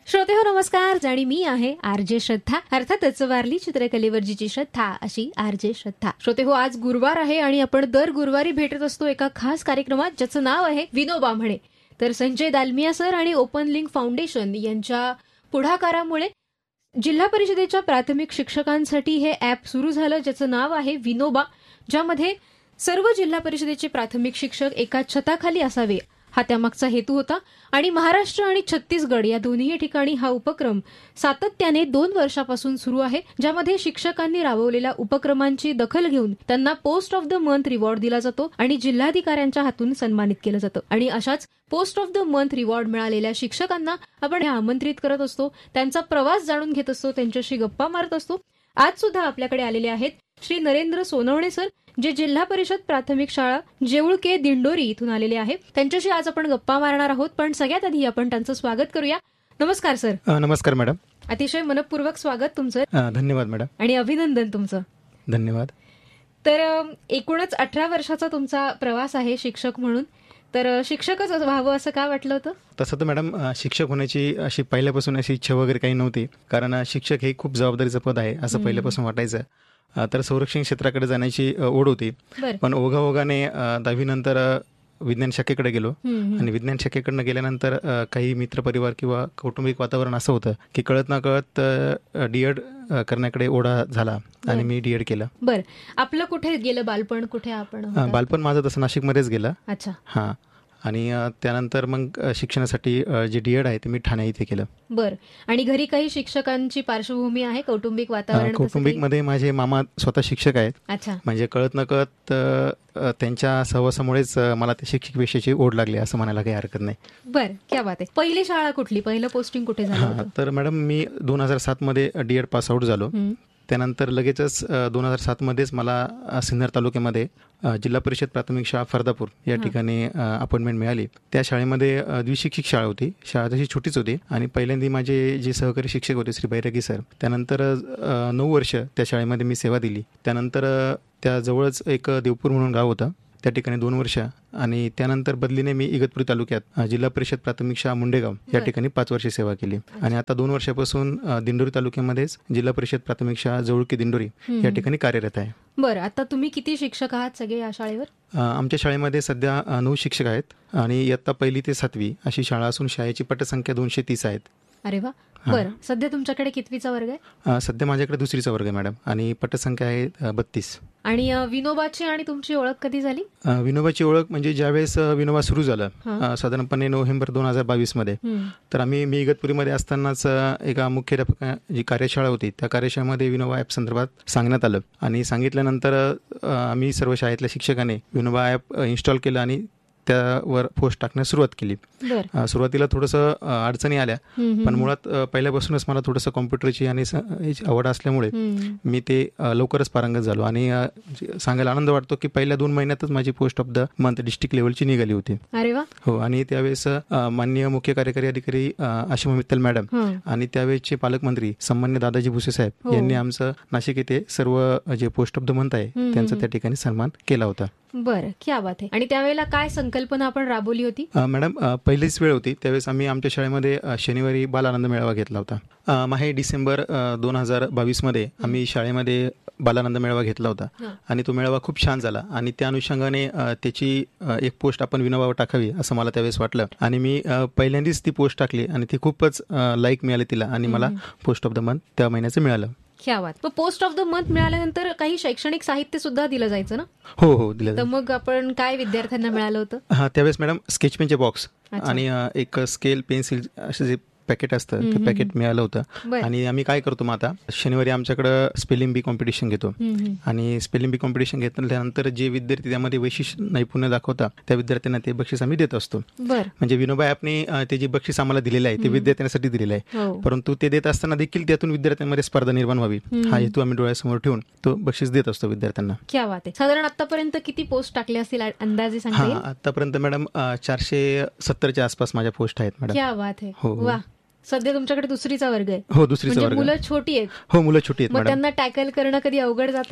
श्रोते हो नमस्कार. आणि मी आहे आरजे श्रद्धा, अर्थातच वारली चित्रकलेवर जिची श्रद्धा अशी आरजे श्रद्धा. श्रोते हो, आज गुरुवार आहे आणि आपण दर गुरुवारी भेटत असतो एका खास कार्यक्रमात ज्याचं नाव आहे विनोबा म्हणे. तर संजय दालमिया सर आणि ओपन लिंक फाउंडेशन यांच्या पुढाकारामुळे जिल्हा परिषदेच्या प्राथमिक शिक्षकांसाठी हे ॲप सुरू झालं ज्याचं नाव आहे विनोबा, ज्यामध्ये सर्व जिल्हा परिषदेचे प्राथमिक शिक्षक एका छताखाली असावे हा त्यामागचा हेतू होता. आणि महाराष्ट्र आणि छत्तीसगड या दोन्ही ठिकाणी हा उपक्रम सातत्याने 2 वर्षापासून सुरू आहे, ज्यामध्ये शिक्षकांनी राबवलेल्या उपक्रमांची दखल घेऊन त्यांना post of the month reward दिला जातो आणि जिल्हाधिकाऱ्यांच्या हातून सन्मानित केलं जातं. आणि अशाच post of the month reward मिळालेल्या शिक्षकांना आपण आमंत्रित करत असतो, त्यांचा प्रवास जाणून घेत असतो, त्यांच्याशी गप्पा मारत असतो. आज सुद्धा आपल्याकडे आलेले आहेत श्री नरेंद्र सोनवणे सर, जे जिल्हा परिषद प्राथमिक शाळा जेऊळके दिंडोरी इथून आलेले आहेत. त्यांच्याशी आज आपण गप्पा मारणार आहोत, पण सगळ्यात आधी आपण त्यांचं स्वागत करूया. नमस्कार सर. नमस्कार मॅडम. अतिशय मनपूर्वक स्वागत तुमचं. धन्यवाद मॅडम. आणि अभिनंदन तुमचं. धन्यवाद. तर एकूणच 18 वर्षाचा तुमचा प्रवास आहे शिक्षक म्हणून. तर शिक्षकच व्हावं असं का वाटलं होतं? तसं तर मॅडम शिक्षक होण्याची अशी पहिल्यापासून अशी इच्छा वगैरे काही नव्हती, कारण शिक्षक हे खूप जबाबदारीचं पद आहे असं पहिल्यापासून वाटायचं. तर संरक्षण क्षेत्राकडे जाण्याची ओढ होती, पण ओघाओघाने 10वी नंतर विज्ञान शाखेकडे गेलो. आणि विज्ञान शाखेकडनं गेल्यानंतर काही मित्रपरिवार किंवा कौटुंबिक वातावरण असं होतं की कळत ना कळत डीएड करण्याकडे ओढा झाला आणि मी डीएड केलं. बरं, आपलं कुठे गेलं बालपण? कुठे आपण? बालपण माझं तसं नाशिकमध्येच गेलं. अच्छा. हां. आणि त्यानंतर मग शिक्षणासाठी जे डीएड आहे ते मी ठाणे इथे केलं. बरं. आणि घरी काही शिक्षकांची पार्श्वभूमी आहे, कौटुंबिक वातावरण? कौटुंबिकमध्ये माझे मामा स्वतः शिक्षक आहेत. अच्छा. म्हणजे कळत न कळत त्यांच्या सहवासामुळेच मला ते शिक्षक विषयाची ओढ लागली असं म्हणायला काही हरकत नाही. बरं, क्या बात आहे. पहिली शाळा कुठली? पहिलं पोस्टिंग कुठे झालं? तर मॅडम मी 2007 मध्ये डीएड पास आउट झालो. त्यानंतर लगेचच 2007 मध्येच मला सिन्नर तालुक्यामध्ये जिल्हा परिषद प्राथमिक शाळा फरदापूर या ठिकाणी अपॉइंटमेंट मिळाली. त्या शाळेमध्ये द्विशिक्षिक शाळा होती. शाळा तशी छोटीच होती आणि पहिल्यांदा माझे जे सहकारी शिक्षक होते श्री बैरागी सर, त्यानंतर 9 वर्ष त्या शाळेमध्ये मी सेवा दिली. त्यानंतर त्याजवळच एक देवपूर म्हणून गाव होतं, त्या ठिकाणी 2 वर्ष. आणि त्यानंतर बदलीने मी इगतपुरी तालुक्यात जिल्हा परिषद प्राथमिक शाळा मुंडेगाव या ठिकाणी 5 वर्ष सेवा केली. आणि आता 2 वर्षापासून दिंडोरी तालुक्यामध्येच जिल्हा परिषद प्राथमिक शाळा जवळकी दिंडोरी या ठिकाणी कार्यरत आहे. बरं, आता तुम्ही किती शिक्षक आहात सगळे या शाळेवर? आमच्या शाळेमध्ये सध्या 9 शिक्षक आहेत आणि इयत्ता 1ली ते 7वी अशी शाळा असून शाळेची पटसंख्या 230 आहेत. अरे वा. बरं, सध्या तुमच्याकडे कितवीचा वर्ग आहे? सध्या माझ्याकडे 2रीचा वर्ग आहे मॅडम आणि पटसंख्या आहे 32. आणि विनोबाची आणि तुमची ओळख कधी झाली? विनोबाची ओळख म्हणजे ज्यावेळेस विनोबा सुरू झालं साधारणपणे नोव्हेंबर 2022 मध्ये, तर मी इगतपुरीमध्ये असतानाच एका मुख्याध्यापक जी कार्यशाळा होती त्या कार्यशाळेमध्ये विनोबा ॲप संदर्भात सांगण्यात आलं. आणि सांगितल्यानंतर आम्ही सर्व शाळेतल्या शिक्षकांनी विनोबा ॲप इन्स्टॉल केलं आणि त्यावर पोस्ट टाकण्यास सुरुवात केली. सुरुवातीला थोडंसं अडचणी आल्या, पण मुळात पहिल्यापासूनच मला थोडंसं कॉम्प्युटरची आणि आवड असल्यामुळे मी ते लवकरच पारंगत झालो. आणि सांगायला आनंद वाटतो की पहिल्या 2 महिन्यातच माझी post of the month district लेवलची निघाली होती. अरे वा. हो. आणि त्यावेळेस माननीय मुख्य कार्यकारी अधिकारी आशिमा मित्तल मॅडम आणि त्यावेळेसचे पालकमंत्री सन्मान्य दादाजी भुसे साहेब यांनी आमचं नाशिक येथे सर्व जे पोस्ट ऑफ द मंथ आहे त्यांचा त्या ठिकाणी सन्मान केला होता. बरं, क्या बात आहे. आणि त्यावेळेला काय संकल्पना आपण राबवली होती? मॅडम पहिलीच वेळ होती त्यावेळेस आम्ही आमच्या शाळेमध्ये शनिवारी बाल आनंद मेळावा घेतला होता. माहे डिसेंबर 2022 मध्ये आम्ही शाळेमध्ये बालानंद मेळावा घेतला होता आणि तो मेळावा खूप छान झाला. आणि त्या अनुषंगाने त्याची एक पोस्ट आपण विनोबावर टाकावी असं मला त्यावेळेस वाटलं आणि मी पहिल्यांदाच ती पोस्ट टाकली आणि ती खूपच लाईक मिळाली तिला आणि मला पोस्ट ऑफ द मंथ त्या महिन्याचं मिळालं. क्या बात. पोस्ट ऑफ द मंथ मिळाल्यानंतर काही शैक्षणिक साहित्य सुद्धा दिलं जायचं ना? हो दिलं. तर मग आपण काय विद्यार्थ्यांना मिळालं होतं? त्यावेळेस मॅडम स्केच पेनचे बॉक्स आणि एक स्केल पेन्सिल असे जे पॅकेट असतं ते पॅकेट मिळालं होतं. आणि आम्ही काय करतो मग आता शनिवारी आमच्याकडं स्पेलिंग बी कॉम्पिटिशन घेतो आणि स्पेलिंग बी कॉम्पिटिशन घेतल्यानंतर जे विद्यार्थी त्यामध्ये वैशिष्ट्य नैपुण्य दाखवतात त्या विद्यार्थ्यांना ते बक्षीस आम्ही देत असतो. म्हणजे विनोबा ॲपने ते जे बक्षीस आम्हाला दिलेलं आहे ते विद्यार्थ्यांसाठी दिलेलं आहे, परंतु ते देत असताना देखील त्यातून विद्यार्थ्यांमध्ये स्पर्धा निर्माण व्हावी हा हेतू आम्ही डोळ्यासमोर ठेवून तो बक्षीस देत असतो विद्यार्थ्यांना. क्या बात आहे. साधारण आतापर्यंत किती पोस्ट टाकले असतील अंदाजे सांगता येईल? आतापर्यंत मॅडम 470च्या आसपास माझ्या पोस्ट आहेत मॅडम. क्या बात आहे. वा. सध्या तुमच्याकडे 2रीचा वर्ग आहे? हो, 2रीचा वर्ग. मुलं छोटी आहेत? हो, मुलं छोटी आहेत. मग त्यांना टॅकल करणं कधी अवघड जातं?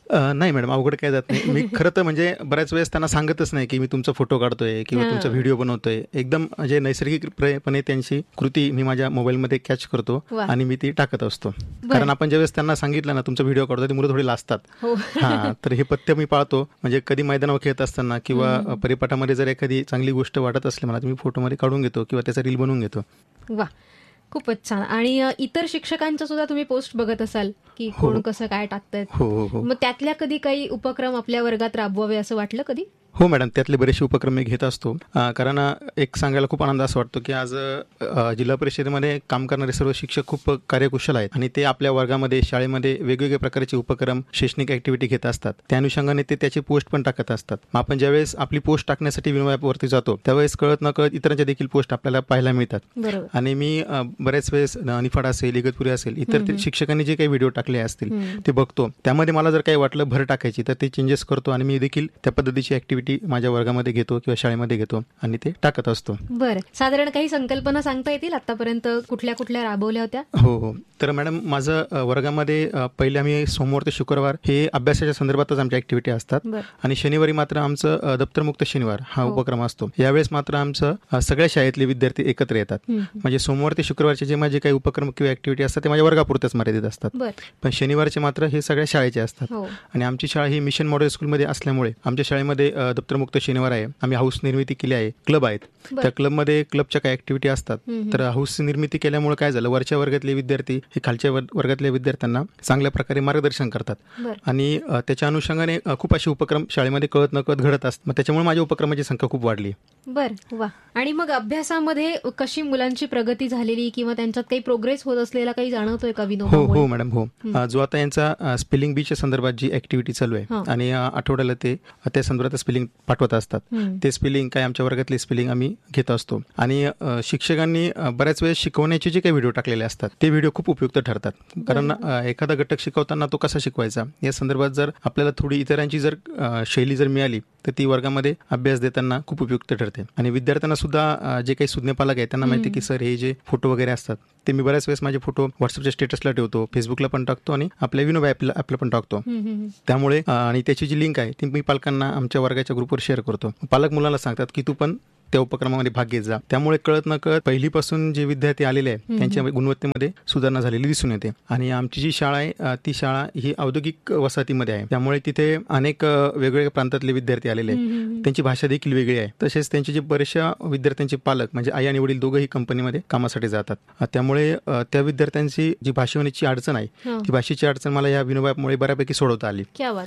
नाही मॅडम, अवघड काय जात नाही. मी खरं तर म्हणजे बऱ्याच वेळेस त्यांना सांगतच नाही की मी तुमचा फोटो काढतोय किंवा तुमचा व्हिडिओ बनवतोय. एकदम म्हणजे नैसर्गिकपणे त्यांची कृती मी माझ्या मोबाईलमध्ये कॅच करतो आणि मी ती टाकत असतो. कारण आपण ज्यावेळेस त्यांना सांगितलं ना तुमचा व्हिडिओ काढतो, ती मुलं थोडी लाजतात. हा, तर हे पथ्य मी पाळतो. म्हणजे कधी मैदानावर खेळत असताना किंवा परिपाठामध्ये जर एखादी चांगली गोष्ट वाटत असली मला, तर मी फोटोमध्ये काढून घेतो किंवा त्याचा रील बनवून घेतो. वा, खूपच छान. आणि इतर शिक्षकांच्या सुद्धा तुम्ही पोस्ट बघत असाल की कोण कसं काय टाकतायत. हो. मग त्यातल्या कधी काही उपक्रम आपल्या वर्गात राबवावे असं वाटलं कधी? हो मॅडम, त्यातले बरेचसे उपक्रम मी घेत असतो. कारण एक सांगायला खूप आनंद असं वाटतो की आज जिल्हा परिषदेमध्ये काम करणारे सर्व शिक्षक खूप कार्यकुशल आहेत आणि ते आपल्या वर्गामध्ये शाळेमध्ये वेगवेगळ्या प्रकारचे उपक्रम, शैक्षणिक ऍक्टिव्हिटी घेत असतात. त्या अनुषंगाने ते त्याची पोस्ट पण टाकत असतात. आपण ज्यावेळेस आपली पोस्ट टाकण्यासाठी विनोद ॲपवरती जातो त्यावेळेस कळत न कळत इतरांच्या देखील पोस्ट आपल्याला पाहायला मिळतात. आणि मी बऱ्याच वेळेस निफाड असेल, इगतपुरी असेल, इतर शिक्षकांनी जे काही व्हिडिओ टाकले असतील ते बघतो. त्यामध्ये मला जर काही वाटलं भर टाकायची तर ते चेंजेस करतो आणि मी देखील त्या पद्धतीची ऍक्टिव्हिटी माझ्या वर्गामध्ये घेतो किंवा शाळेमध्ये घेतो आणि ते टाकत असतो. बरं, साधारण काही संकल्पना सांगता येतील आतापर्यंत कुठल्या कुठल्या राबवल्या होत्या? हो, तर मॅडम माझं वर्गामध्ये पहिले आम्ही सोमवार ते शुक्रवार हे अभ्यासाच्या संदर्भातच आमच्या ऍक्टिव्हिटी असतात आणि शनिवारी मात्र आमचं दप्तरमुक्त शनिवार हा उपक्रम असतो. यावेळेस मात्र आमचं सगळ्या शाळेतले विद्यार्थी एकत्र येतात. म्हणजे सोमवार ते शुक्रवारचे जे माझे काही उपक्रम किंवा ऍक्टिव्हिटी असतात ते माझ्या वर्गापुरतेच मर्यादित असतात. पण शनिवारचे मात्र हे सगळ्या शाळेचे असतात. आणि आमची शाळा ही मिशन मॉडेल स्कूलमध्ये असल्यामुळे आमच्या शाळेमध्ये दप्तरमुक्त शनिवार आहे. आम्ही हाऊस निर्मिती केली आहे. क्लब आहेत. त्या क्लबमध्ये क्लबच्या काही ऍक्टिव्हिटी असतात. तर हाऊस निर्मिती केल्यामुळे काय झालं, वरच्या वर्गातले विद्यार्थी हे खालच्या वर्गातल्या विद्यार्थ्यांना चांगल्या प्रकारे मार्गदर्शन करतात आणि त्याच्या अनुषंगाने खूप असे उपक्रम शाळेमध्ये कळत न कळत घडत असतात. मग त्याच्यामुळे माझ्या उपक्रमाची संख्या खूप वाढली. बरं, वा. आणि मग अभ्यासामध्ये कशी मुलांची प्रगती झालेली किंवा त्यांच्यात काही प्रोग्रेस होत असलेला काही जाणवतोय का विनोद? हो मॅडम, हो. जो आता यांचा स्पेलिंग बीच्या संदर्भात जी ऍक्टिव्हिटी चालू आहे आणि आठवड्याला ते त्या संदर्भात स्पेलिंग पाठवत असतात. ते स्पेलिंग काय आमच्या वर्गातले स्पेलिंग आम्ही घेत असतो आणि शिक्षकांनी बऱ्याच वेळेस शिकवण्याचे जे काही व्हिडिओ टाकलेले असतात ते व्हिडिओ खूप उपयुक्त ठरतात. कारण एखादा घटक शिकवताना तो कसा शिकवायचा या संदर्भात जर आपल्याला थोडी इतरांची जर शैली जर मिळाली तर ती वर्गामध्ये अभ्यास देताना खूप उपयुक्त ठरते. आणि विद्यार्थ्यांना सुद्धा जे काही सुज्ञ पालक आहेत त्यांना माहिती की सर हे जे फोटो वगैरे असतात ते मी बऱ्याच वेळेस माझे फोटो व्हॉट्सअपच्या स्टेटसला ठेवतो, फेसबुकला पण टाकतो आणि आपल्या विनोद ॲपला पण टाकतो. त्यामुळे आणि त्याची जी लिंक आहे ती मी पालकांना आमच्या वर्गाच्या ग्रुपवर शेअर करतो. पालक मुलांना सांगतात की तू पण त्या उपक्रमामध्ये भाग घेत जा. त्यामुळे कळत न कळत पहिलीपासून जे विद्यार्थी आलेले आहेत त्यांच्या गुणवत्तेमध्ये सुधारणा झालेली दिसून येते. आणि आमची जी शाळा आहे ती शाळा ही औद्योगिक वसाहतीमध्ये आहे. त्यामुळे तिथे अनेक वेगवेगळ्या प्रांतातले विद्यार्थी आलेले आहेत. त्यांची भाषा देखील वेगळी आहे. तसेच त्यांचे जे बरेचशा विद्यार्थ्यांचे पालक म्हणजे आई आणि वडील दोघंही कंपनीमध्ये कामासाठी जातात. त्यामुळे त्या विद्यार्थ्यांची जी भाषेची अडचण आहे ती भाषेची अडचण मला या विनोद ॲपमुळे बऱ्यापैकी सोडवता आली.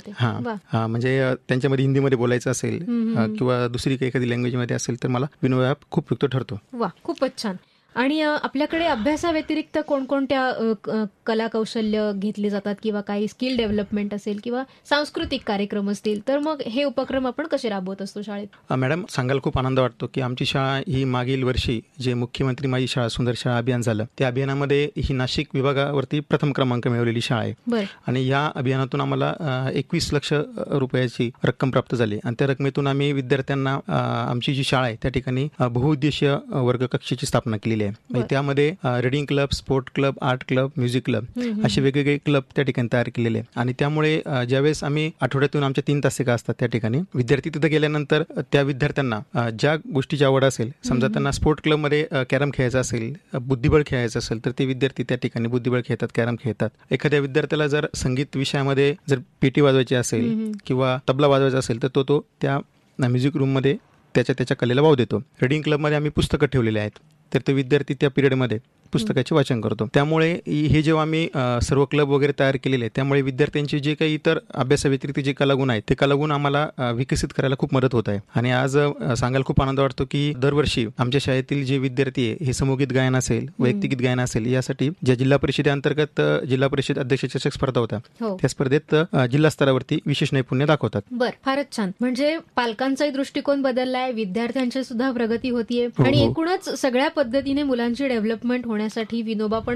हा, म्हणजे त्यांच्यामध्ये हिंदीमध्ये बोलायचं असेल किंवा दुसरी काही एखादी लँग्वेजमध्ये असेल तर मला विनोद ॲप खूप उपयुक्त ठरतो. वा, खूपच छान. आणि आपल्याकडे अभ्यासाव्यतिरिक्त कोणकोणत्या कला कौशल्य घेतली जातात किंवा काही स्किल डेव्हलपमेंट असेल किंवा सांस्कृतिक कार्यक्रम असतील तर मग हे उपक्रम आपण कसे राबवत असतो शाळेत? मॅडम, सांगायला खूप आनंद वाटतो की आमची शाळा ही मागील वर्षी जे मुख्यमंत्री माझी शाळा सुंदर शाळा अभियान झालं त्या अभियानामध्ये ही नाशिक विभागावरती प्रथम क्रमांक मिळवलेली शाळा आहे. आणि या अभियानातून आम्हाला 21 लाख रुपयाची रक्कम प्राप्त झाली आणि त्या रकमेतून आम्ही विद्यार्थ्यांना आमची जी शाळा आहे त्या ठिकाणी बहुउद्देशीय वर्ग कक्षेची स्थापना केलेली आहे. त्यामध्ये reading club, sport club, art club, music club असे वेगवेगळे क्लब त्या ठिकाणी तयार केलेले आहे. आणि त्यामुळे ज्यावेळेस आम्ही आठवड्यातून आमच्या 3 तासिका असतात त्या ठिकाणी विद्यार्थी तिथे गेल्यानंतर त्या विद्यार्थ्यांना ज्या गोष्टीची आवड असेल, समजा त्यांना स्पोर्ट क्लबमध्ये कॅरम खेळायचं असेल, बुद्धिबळ खेळायचं असेल तर ते विद्यार्थी त्या ठिकाणी बुद्धिबळ खेळतात, कॅरम खेळतात. एखाद्या विद्यार्थ्याला जर संगीत विषयामध्ये जर पेटी वाजवायची असेल किंवा तबला वाजवायचा असेल तर तो त्या म्युझिक रूममध्ये त्याच्या कलेला वाव देतो. रीडिंग क्लबमध्ये आम्ही पुस्तकं ठेवलेली आहेत तर ते विद्यार्थी त्या पिरियडमध्ये पुस्तकाचे वाचन करतो. त्यामुळे हे जेव्हा आम्ही सर्व क्लब वगैरे तयार केलेले आहेत त्यामुळे विद्यार्थ्यांचे जे काही इतर अभ्यासाव्यतिरिक्त जे कलागुण आहेत ते कलागुण आम्हाला विकसित करायला खूप मदत होत आहे. आणि आज सांगायला खूप आनंद वाटतो की दरवर्षी आमच्या शाळेतील जे विद्यार्थी आहे हे समूहगीत गायन असेल, वैयक्तिक गीत गायन असेल यासाठी ज्या जिल्हा परिषदेअंतर्गत जिल्हा परिषद अध्यक्ष चषक स्पर्धा होता त्या स्पर्धेत जिल्हा स्तरावरती विशेष नैपुण्य दाखवतात. बरं, फारच छान. म्हणजे पालकांचाही दृष्टिकोन बदललाय, विद्यार्थ्यांची सुद्धा प्रगती होतीये आणि एकूणच सगळ्या पद्धतीने मुलांची डेव्हलपमेंट घडवण्यासाठी विनोबा पण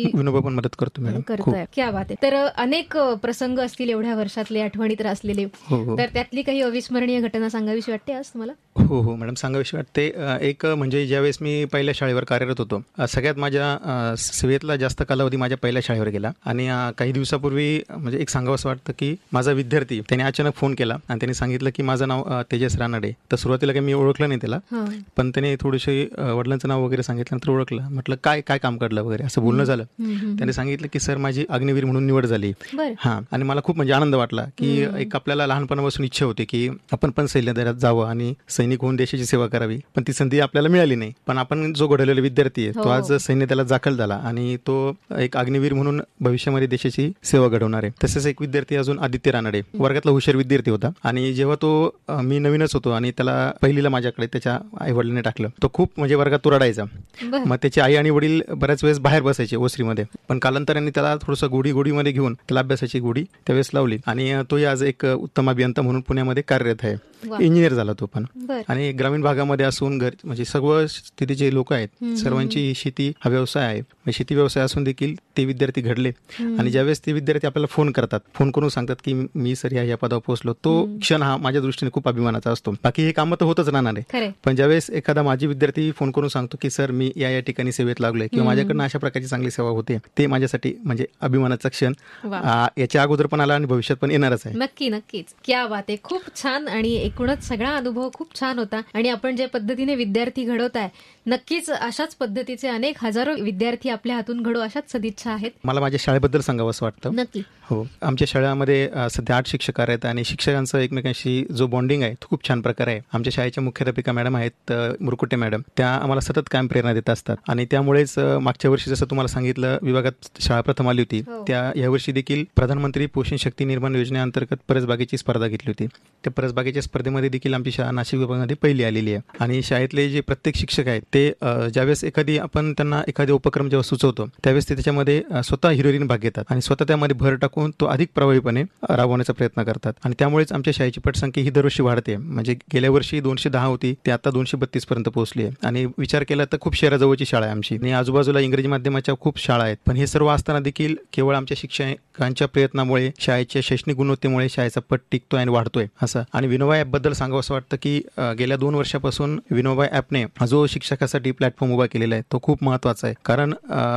मदत करतो मॅडम. करतोय. क्या बात आहे. तर अनेक प्रसंग असतील एवढ्या वर्षातले आठवणीत असलेले, तर त्यातली काही अविस्मरणीय घटना सांगावीशी वाटते आज तुम्हाला? हो मॅडम, सांगावीशी वाटते. एक म्हणजे ज्यावेळेस मी पहिल्या शाळेवर कार्यरत होतो, सगळ्यात माझ्या सेवेतला जास्त कालावधी माझ्या पहिल्या शाळेवर गेला. आणि काही दिवसापूर्वी म्हणजे एक सांगावंसं वाटतं की माझा विद्यार्थी त्याने अचानक फोन केला आणि त्याने सांगितलं की माझं नाव तेजस रानडे. तर सुरुवातीला काही मी ओळखलं नाही त्याला, पण त्याने थोडेसे वडिलांचं नाव वगैरे सांगितल्यानंतर ओळखलं. म्हटलं काय काय काम काढलं वगैरे असं बोलणं झालं. त्याने सांगितलं की सर माझी अग्निवीर म्हणून निवड झाली. आणि मला खूप म्हणजे आनंद वाटला की एक आपल्याला लहानपणापासून इच्छा होती की आपण पण सैन्यदलात जावं आणि सैनिक होऊन देशाची सेवा करावी, पण ती संधी आपल्याला मिळाली नाही. पण आपण जो घडवलेला विद्यार्थी आहे तो आज सैन्यदलात दाखल झाला आणि तो एक अग्निवीर म्हणून भविष्यामध्ये देशाची सेवा घडवणार आहे. तसेच एक विद्यार्थी अजून आदित्य रानडे, वर्गातला हुशार विद्यार्थी होता. आणि जेव्हा तो मी नवीनच होतो आणि त्याला पहिलीला माझ्याकडे त्याच्या आई वडिलांनी टाकलं, तो खूप म्हणजे वर्गात तो रडायचा. मग त्याची आई आणि वडील बऱ्याच वेळेस बाहेर बसायचे ओसरीमध्ये, पण कालांतराने त्याला थोडंसं गोडीमध्ये घेऊन त्याला अभ्यासाची गोडी त्यावेळेस लावली आणि तोही आज एक उत्तम अभियंता म्हणून पुण्यामध्ये कार्यरत आहे. इंजिनियर झाला तो पण. आणि ग्रामीण भागामध्ये असून म्हणजे सर्व स्थितीचे लोक आहेत, सर्वांची शेती हा व्यवसाय आहे. शेती व्यवसाय असून देखील ते विद्यार्थी घडले. आणि ज्यावेळेस ते विद्यार्थी आपल्याला फोन करतात, फोन करून सांगतात की मी सर या पदावर पोहोचलो, तो क्षण हा माझ्या दृष्टीने खूप अभिमानाचा असतो. बाकी हे कामं तर होतच राहणार आहे, पण ज्यावेळेस एखादा माझी विद्यार्थी फोन करून सांगतो की सर मी या ठिकाणी सेवेत लागलोय किंवा माझ्याकडनं अशा प्रकारची चांगली सेवा होते, ते माझ्यासाठी म्हणजे अभिमानाचा क्षण याच्या अगोदर पण आला आणि भविष्यात पण येणारच आहे. नक्कीच. क्या बात आहे. खूप छान. आणि एकूणच सगळा अनुभव खूप छान होता. आणि आपण ज्या पद्धतीने विद्यार्थी घडवताय, नक्कीच अशाच पद्धतीचे अनेक हजारो विद्यार्थी आपल्या हातून घडू अशाच सदिच्छा आहेत. मला माझ्या शाळेबद्दल सांगावं असं वाटतं. नक्की. हो, आमच्या शाळेमध्ये सध्या 8 शिक्षक आहेत आणि शिक्षकांचं एकमेकांशी जो बॉन्डिंग आहे तो खूप छान प्रकारे आहे. आमच्या शाळेच्या मुख्याध्यापिका मॅडम आहेत मुरकुटे मॅडम, त्या आम्हाला सतत कायम प्रेरणा देत असतात. आणि त्यामुळेच मागच्या वर्षी जसं तुम्हाला सांगितलं विभागात शाळा प्रथम आली होती, यावर्षी देखील प्रधानमंत्री पोषण शक्ती निर्माण योजनेअंतर्गत परसबागेची स्पर्धा घेतली होती. त्या परसबागेच्या स्पर्धेमध्ये देखील आमची शाळा नाशिक विभागामध्ये पहिली आलेली आहे. आणि शाळेतले जे प्रत्येक शिक्षक आहेत ते ज्यावेळेस आपण त्यांना एखादे उपक्रम जेव्हा सुचवतो त्यावेळेस ते त्याच्यामध्ये स्वतः हिरोईन भाग घेतात आणि स्वतः त्यामध्ये भर टाकून तो अधिक प्रभावीपणे राबवण्याचा प्रयत्न करतात. आणि त्यामुळेच आमच्या शाळेची पटसंख्या ही दरवर्षी वाढते. म्हणजे गेल्या वर्षी 210 होती, ती आता 232 पर्यंत पोहोचली आहे. आणि विचार केला तर खूप शहराजवळची शाळा आहे आमची आणि आजूबाजूला इंग्रजी माध्यमाच्या खूप शाळा आहेत. पण हे सर्व असताना देखील केवळ आमच्या शिक्षकांच्या प्रयत्नामुळे, शाळेच्या शैक्षणिक गुणवत्तेमुळे शाळेचा पट टिकतोय आणि वाढतोय असं. आणि विनोबा ॲप बद्दल सांगावं असं वाटतं की गेल्या 2 वर्षापासून विनोबा ॲपने जो शिक्षकासाठी प्लॅटफॉर्म उभा केलेला आहे तो खूप महत्वाचा आहे. कारण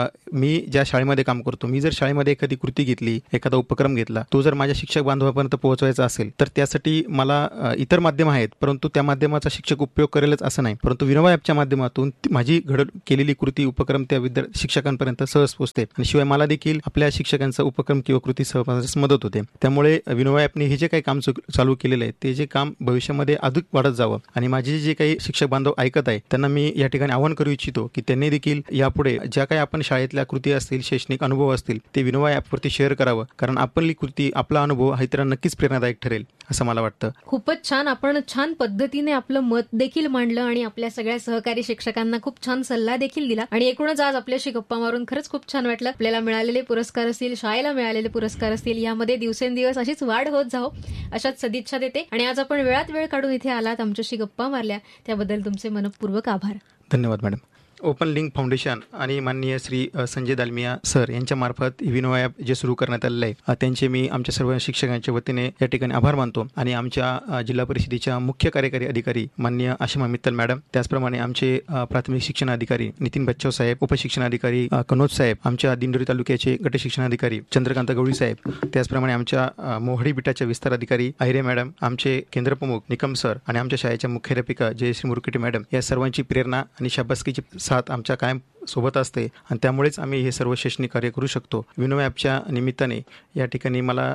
मी ज्या शाळेमध्ये काम करतो, मी जर शाळेमध्ये एखादी कृती घेतली, एखादा उपक्रम घेतला, तो जर माझ्या शिक्षक बांधवापर्यंत पोहोचवायचा असेल तर त्यासाठी मला इतर माध्यम आहेत, परंतु त्या माध्यमाचा शिक्षक उपयोग करेलच असं नाही. परंतु विनोबा ॲपच्या माध्यमातून माझी केलेली कृती, उपक्रम त्या शिक्षकांपर्यंत सहज पोहोचते आणि शिवाय मला देखील आपल्या शिक्षकांचा उपक्रम किंवा कृती सहज मदत होते. त्यामुळे विनोबा ॲपने हे जे काही काम चालू केलेलं आहे ते जे काम भविष्यामध्ये अधिक वाढत जावं. आणि माझे जे काही शिक्षक बांधव ऐकत आहेत त्यांना मी या ठिकाणी आवाहन करू इच्छितो की त्यांनी देखील यापुढे ज्या काही आपण शाळेतल्या कृती असतील, शैक्षणिक अनुभव असतील, ते विनोबा ॲपवरती शेअर करावं. कारण आपली कृती, आपला अनुभव हा इतरांना नक्कीच प्रेरणादायक ठरेल असं मला वाटतं. खूपच छान. आपण छान पद्धतीने आपलं मत देखील मांडलं आणि आपल्या सगळ्या सहकारी शिक्षकांना खूप छान सल्ला देखील दिला. आणि एकूणच आज आपल्याशी गप्पा मारून खरंच खूप छान वाटलं. आपल्याला मिळालेले पुरस्कार असतील, शाळेला मिळालेले पुरस्कार असतील, यामध्ये दिवसेंदिवस अशीच वाढ होत जावो अशाच सदिच्छा देते. आणि आज आपण वेळात वेळ काढून इथे आलात, आमच्याशी गप्पा मारल्या, त्याबद्दल तुमचे मनपूर्वक आभार. धन्यवाद मॅडम. ओपन लिंक फाउंडेशन आणि माननीय श्री संजय दालमिया सर यांच्या मार्फत विनोबा ॲप जे सुरू करण्यात आलेलं आहे त्यांचे मी आमच्या सर्व शिक्षकांच्या वतीने या ठिकाणी आभार मानतो. आणि आमच्या जिल्हा परिषदेच्या मुख्य कार्यकारी अधिकारी माननीय आशिमा मित्तल मॅडम, त्याचप्रमाणे आमचे प्राथमिक शिक्षण अधिकारी नितीन बच्चाव साहेब, उपशिक्षणाधिकारी कनोज साहेब, आमच्या दिंडोरी तालुक्याचे गट शिक्षणाधिकारी चंद्रकांत गवळी साहेब, त्याचप्रमाणे आमच्या मोहडी बिटाच्या विस्तार अधिकारी आहिरे मॅडम, आमचे केंद्रप्रमुख निकम सर आणि आमच्या शाळेच्या मुख्याध्यापिका जयश्री मुरकुटे मॅडम, या सर्वांची प्रेरणा आणि शाबासकीची साथ आमच्या कायम सोबत असते आणि त्यामुळेच आम्ही हे सर्व शैक्षणिक कार्य करू शकतो. विनोबा ॲपच्या निमित्ताने या ठिकाणी मला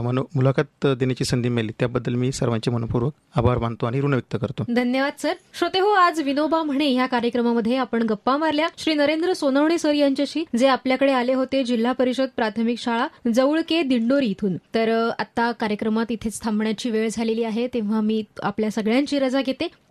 मुलाखत देण्याची संधी मिळाली, त्याबद्दल मी सर्वांचे मनपूर्वक आभार मानतो आणि ऋण व्यक्त करतो. धन्यवाद सर. श्रोते हो, आज विनोबा म्हणे या कार्यक्रमामध्ये आपण गप्पा मारल्या श्री नरेंद्र सोनवणे सर यांच्याशी, जे आपल्याकडे आले होते जिल्हा परिषद प्राथमिक शाळा जवळके दिंडोरी इथून. तर आता कार्यक्रमात इथेच थांबण्याची वेळ झालेली आहे, तेव्हा मी आपल्या सगळ्यांची रजा घेते.